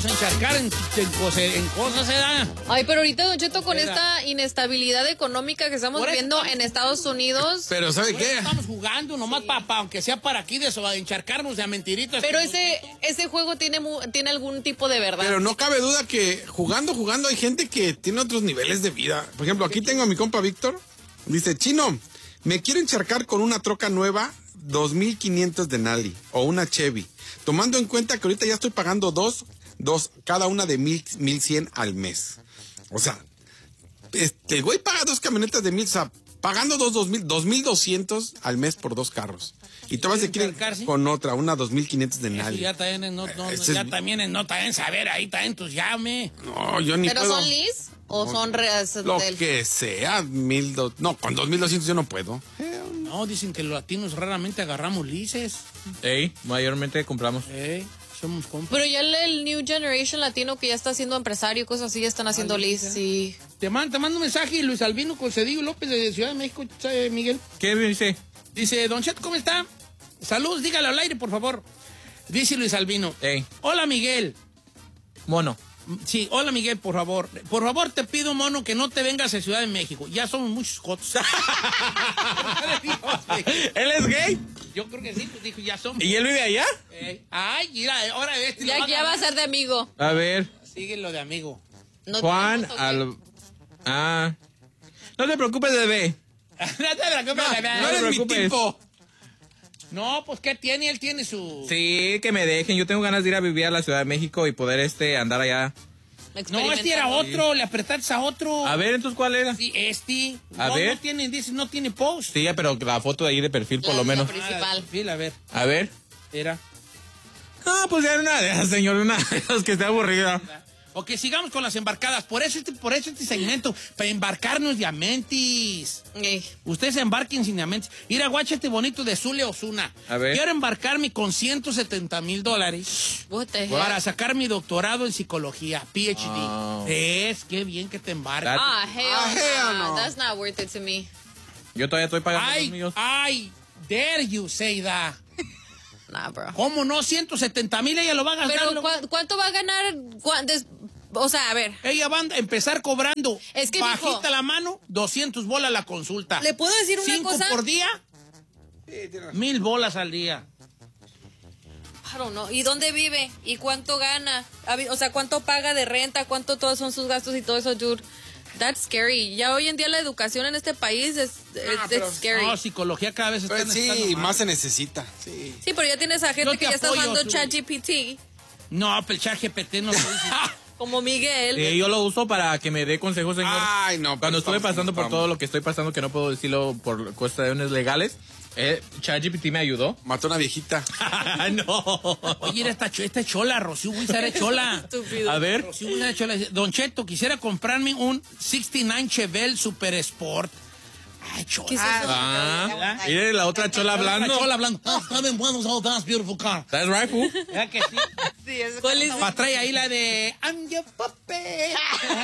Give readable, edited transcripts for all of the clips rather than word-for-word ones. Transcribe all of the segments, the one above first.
vamos a encharcar en cosas, ¿eh? Ay, pero ahorita, Don Cheto, con esta inestabilidad económica que estamos viendo en Estados Unidos. Pero ¿sabe qué? Estamos jugando nomás aunque sea para aquí, de encharcarnos de mentiritas. Pero ese juego tiene algún tipo de verdad. Pero no cabe duda que jugando hay gente que tiene otros niveles de vida. Por ejemplo, aquí tengo a mi compa Víctor. Dice, Chino, me quiero encharcar con una troca nueva, 2,500 de Nali, o una Chevy. Tomando en cuenta que ahorita ya estoy pagando dos, cada una de 1,100 al mes. O sea, el güey paga 2 camionetas de 1,000, o sea, pagando 2,200 al mes por 2 carros. Y tú vas a querer con otra, una 2,500 de Nali. Ya también también saber, ahí también tus llame. No, yo ni ¿Pero puedo. son lease o son Lo que sea, 1,200. No, con 2,200 yo no puedo. No, dicen que los latinos raramente agarramos leases. Mayormente compramos. Somos compas. Pero ya el New Generation latino que ya está siendo empresario y cosas así, ya están haciendo lease, sí. Te mando un mensaje, Luis Albino Concedillo López de Ciudad de México, Miguel. ¿Qué dice? Dice, Don Chet, ¿cómo está? Saludos, dígale al aire, por favor. Dice Luis Albino. Hola, Miguel. Mono. Sí, hola, Miguel, por favor. Por favor, te pido, mono, que no te vengas a Ciudad de México. Ya somos muchos jotos. ¿Él es gay? Yo creo que sí, pues dijo, ya somos. ¿Y él vive allá? Ay, mira, ahora ya va a ser de amigo. A ver. Síguelo de amigo. No Juan no te preocupes, bebé. No te preocupes, bebé. No eres mi tipo. No, pues ¿qué tiene? Él tiene su... Sí, que me dejen. Yo tengo ganas de ir a vivir a la Ciudad de México y poder andar allá. No, este era otro, le apretaste a otro. A ver, entonces, ¿cuál era? Sí, A ver. No tiene post. Sí, pero la foto de ahí de perfil, por lo menos. Principal. A ver. A ver. Era. Ah, pues ya una de esas, señor, una de esas que esté aburrida. Ok, sigamos con las embarcadas. Por eso este segmento, para embarcarnos diamantes. Ustedes embarquen sin diamantes. Ir a guáchate bonito de Zule Osuna. A ver. Quiero embarcarme con $170,000 para sacar mi doctorado en psicología, PhD. Oh. Qué bien que te embarcas. Hell no. That's not worth it to me. Yo todavía estoy pagando los míos. Dare you say that. Nah, bro. ¿Cómo no? 170,000 ella lo va a gastar. Pero ¿cuánto va a ganar? O sea, a ver. Ella va a empezar cobrando bajita la mano, 200 bolas la consulta. ¿Le puedo decir una 5 cosa? por día, 1,000 bolas al día. I don't know. ¿Y dónde vive? ¿Y cuánto gana? O sea, ¿cuánto paga de renta? ¿Cuánto todos son sus gastos y todo eso, dude? That's scary. Ya hoy en día la educación en este país es scary. No, psicología cada vez está sí, más se necesita. Sí, pero ya tienes a gente que ya está usando ChatGPT. No, pero el ChatGPT no lo dice. Como Miguel. Yo lo uso para que me dé consejos, señor. Ay, no. Cuando estuve pasando por todo lo que estoy pasando, que no puedo decirlo por cuestiones legales, ChatGPT me ayudó. Mató a una viejita. No. Oye, esta chola, Rocío Huizar es chola. Estúpido. A ver. Rocío Huizar es chola. Don Cheto, quisiera comprarme un 69 Chevelle Super Sport. Ay, chola. ¿Qué es eso? Mire la otra chola hablando. Chola hablando. That's beautiful car. That's right, fool. ¿Verdad que sí? Sí, es ¿Cuál es? Pa' trae ahí la de I'm your puppet.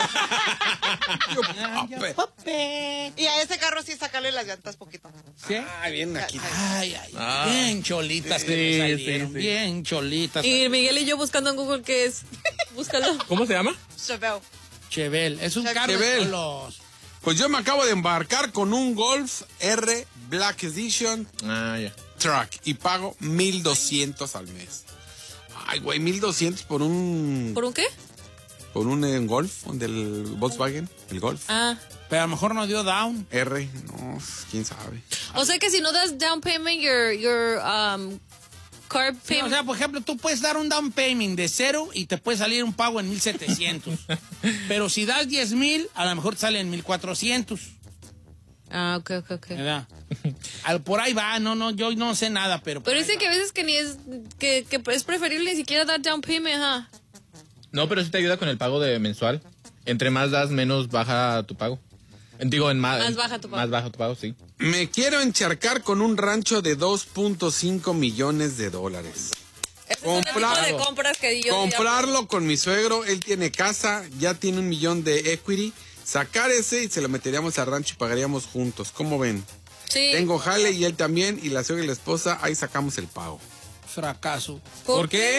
I'm your puppet. Y a ese carro sí sacarle las llantas poquito. ¿Sí? Ay, bien aquí. Ay, bien cholitas que me salieron. sí. Bien cholitas. Y Miguel y yo buscando en Google qué es. Búscalo. ¿Cómo se llama? Chevelle. Chevelle. Es un carro de Chevelle. los... Pues yo me acabo de embarcar con un Golf R Black Edition Ya. Truck y pago 1,200 al mes. Ay, güey, 1,200 por un... ¿Por un qué? Por un Golf del Volkswagen, el Golf. Pero a lo mejor no dio down. R, no, quién sabe. O sea que si no das down payment, your car Sí, payment. o sea, por ejemplo, tú puedes dar un down payment de 0 y te puede salir un pago en 1,700. Pero si das 10,000, a lo mejor te sale en 1,400. Ok. ¿Verdad? Por ahí va, yo no sé nada, pero... Pero dice que a veces que ni es que es preferible ni siquiera dar down payment, No, pero sí te ayuda con el pago de mensual. Entre más das, menos baja tu pago. Digo, Más baja tu pago. Más baja tu pago, sí. Me quiero encharcar con un rancho de $2.5 millones. Ese es el tipo de compras que yo Comprarlo con mi suegro, él tiene casa, ya tiene $1 millón de equity. Sacar ese y se lo meteríamos al rancho y pagaríamos juntos. ¿Cómo ven? Sí. Tengo jale y él también, y la suegra y la esposa, ahí sacamos el pago. Fracaso. ¿Por qué?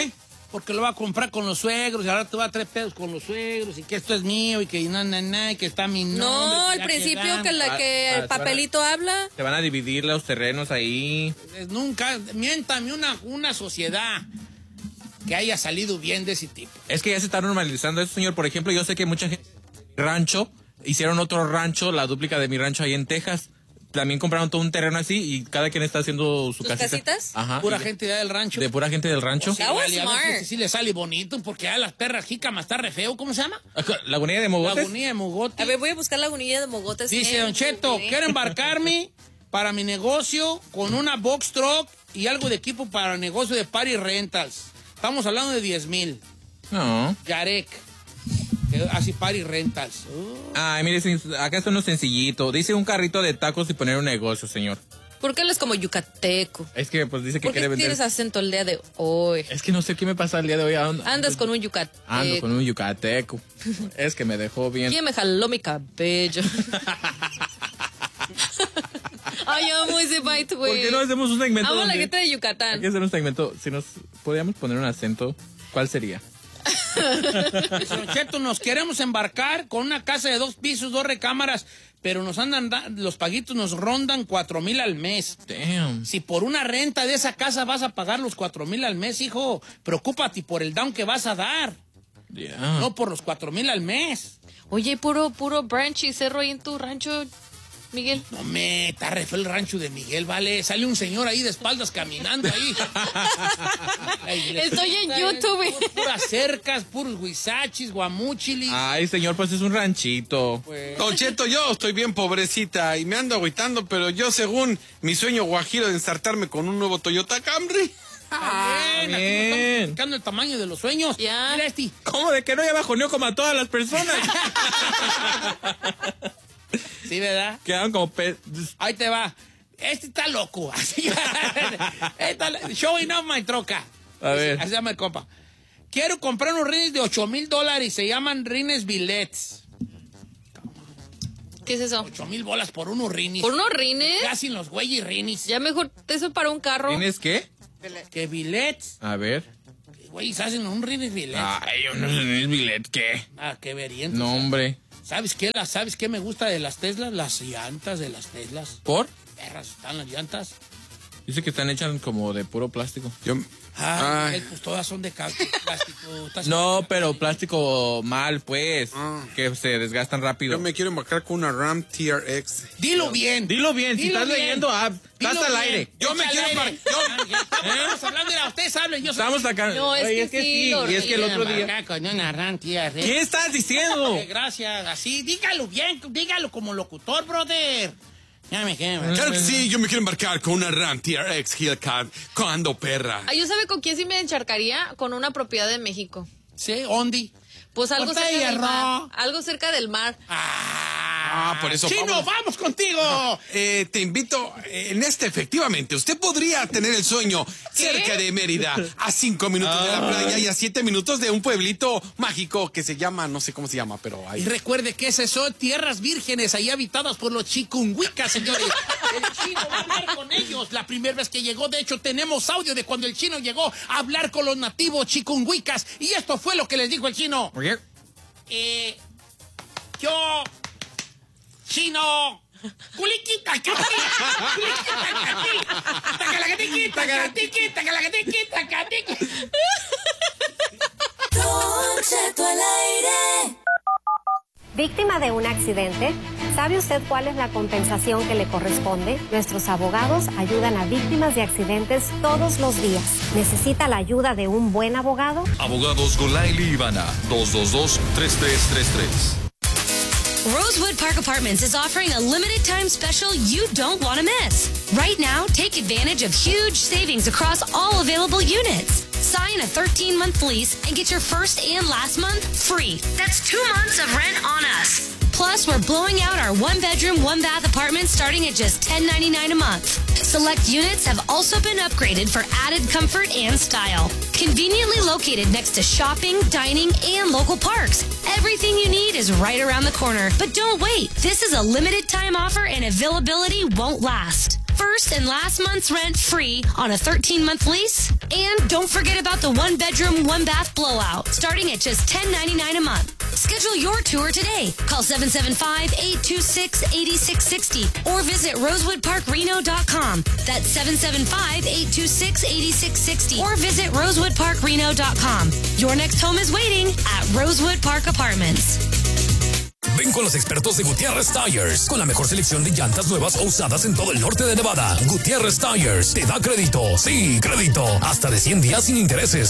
porque lo va a comprar con los suegros y ahora te va a traer pedos con los suegros y que esto es mío y que y que está mi nombre. No, al principio que el papelito habla. Te van a dividir los terrenos ahí. Nunca, miéntame una sociedad que haya salido bien de ese tipo. Es que ya se está normalizando eso, señor. Por ejemplo, yo sé que mucha gente rancho, hicieron otro rancho, la dúplica de mi rancho ahí en Texas. También compraron todo un terreno así y cada quien está haciendo su casita. ¿Casitas? Ajá. Pura gente del rancho. De pura gente del rancho. That was Vale, a ver smart. si le sale bonito, porque a las perras jícamas está re feo. ¿Cómo se llama? ¿Lagunilla de Mogotes? Lagunilla de Mogotes. A ver, voy a buscar Lagunilla de Mogotes. Dice Don Cheto, quiero embarcarme para mi negocio con una box truck y algo de equipo para el negocio de party rentals. Estamos hablando de 10,000. No. Yarek. Así party rentals. Ay, mire, acá está uno sencillito. Dice un carrito de tacos y poner un negocio, señor. ¿Por qué él es como yucateco? Es que pues dice que ¿Por qué quiere vender. tienes acento el día de hoy? Es que no sé qué me pasa el día de hoy. Andas con un yucateco. Ando con un yucateco. Es que me dejó bien. ¿Quién me jaló mi cabello? Ay, amo ese bite, güey. ¿Por qué no hacemos un segmento? Amo la donde- gente de Hay que Yucatán. hacer un segmento. Si nos podíamos poner un acento, ¿cuál sería? Don Cheto, nos queremos embarcar con una casa de 2 pisos, 2 recámaras, pero nos andan los paguitos nos rondan 4,000 al mes. Damn. Si por una renta de esa casa vas a pagar los 4,000 al mes, hijo, preocúpate por el down que vas a dar, Yeah. no por los 4,000 al mes. Oye, puro branch y cerro ahí en tu rancho, Miguel. No me, está re feo el rancho de Miguel, vale. Sale un señor ahí de espaldas caminando ahí. Estoy en YouTube. Puras cercas, puros huizachis, guamúchilis. Ay, señor, pues es un ranchito. Don Cheto, yo estoy bien pobrecita y me ando agüitando, pero yo según mi sueño guajiro de ensartarme con un nuevo Toyota Camry. Bien, aquí bien. nos estamos explicando el tamaño de los sueños. Ya. Mira este. ¿Cómo de que no ya bajoneó como a todas las personas? Sí, ¿verdad? Quedaron como Ahí te va. Este está loco. Así, showing off my troca. A ver. Así se llama el compa. Quiero comprar unos rines de $8,000. Se llaman rines billets. ¿Qué es eso? 8,000 bolas por unos rines. ¿Por unos rines? ¿Qué hacen los güeyes rines? Ya mejor eso para un carro. ¿Tienes qué? ¿Qué billets? A ver. Güeyes hacen un rines billets. Ay, yo no sé, billet, ¿qué? Ah, qué veriento. No, hombre. ¿Sabes qué me gusta de las Teslas? Las llantas de las Teslas. ¿Por? Perras, están las llantas. Dice que están hechas como de puro plástico. Ay. Pues todas son de plástico. No, pero plástico mal, pues. Que se desgastan rápido. Yo me quiero embarcar con una Ram TRX. Dilo bien. Dilo bien, si estás leyendo, Dilo estás al bien. aire. Yo me Echa quiero al aire. Estamos hablando de ustedes hablen. Yo Estamos acá. No, es Ay, que sí, lo Y es que el otro día. Acá con una rantia. ¿Qué estás diciendo? Gracias. Así, dígalo bien. Dígalo como locutor, brother. Ya me quedé. Claro que sí, yo me quiero embarcar con una Ram TRX Hellcat cuando perra. Ay, ¿yo sabe con quién sí me encharcaría? Con una propiedad de México. Sí, Ondi. Pues algo Botella, cerca del mar. ¿no? Algo cerca del mar. Por eso Chino, vamos contigo. Te invito en efectivamente, usted podría tener el sueño cerca de Mérida, a 5 minutos de la playa y a 7 minutos de un pueblito mágico que se llama, no sé cómo se llama, pero Y ahí. recuerde que esas son tierras vírgenes ahí habitadas por los chikunguicas, señores. El chino va a hablar con ellos. La primera vez que llegó, de hecho, tenemos audio de cuando el chino llegó a hablar con los nativos chikunguicas. Y esto fue lo que les dijo el chino. Yo, chino, culiquita, Víctima de un accidente, ¿sabe usted cuál es la compensación que le corresponde? Nuestros abogados ayudan a víctimas de accidentes todos los días. ¿Necesita la ayuda de un buen abogado? Abogados Golaili y Ivana, 222-3333. Rosewood Park Apartments is offering a limited time special you don't want to miss. Right now, take advantage of huge savings across all available units. Sign a 13-month lease and get your first and last month free. That's 2 months of rent on us. Plus, we're blowing out our 1-bedroom, 1-bath apartments starting at just $10.99 a month. Select units have also been upgraded for added comfort and style. Conveniently located next to shopping, dining, and local parks. Everything you need is right around the corner. But don't wait. This is a limited time offer and availability won't last. first and last month's rent free on a 13-month lease. And don't forget about the 1-bedroom, 1-bath blowout, starting at just $10.99 a month. Schedule your tour today. Call 775-826-8660 or visit rosewoodparkreno.com. That's 775-826-8660 or visit rosewoodparkreno.com. Your next home is waiting at Rosewood Park Apartments. Ven con los expertos de Gutiérrez Tires, con la mejor selección de llantas nuevas o usadas en todo el norte de Nevada. Gutiérrez Tires te da crédito, sí, crédito, hasta de 100 días sin intereses.